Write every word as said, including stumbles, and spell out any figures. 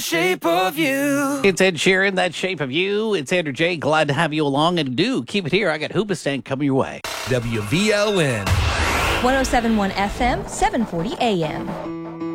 shape of you. It's Ed Sheeran, That Shape of You. It's Andrew J. Glad to have you along. And do keep it here. I got Hoobastank coming your way. W V L N one oh seven point one F M, seven forty A M.